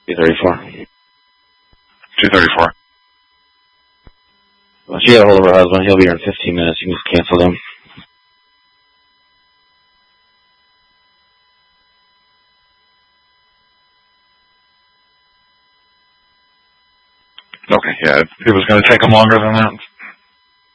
234. 234. Well, she got a hold of her husband. He'll be here in 15 minutes. You can just cancel them. Okay, yeah. If it was going to take them longer than that,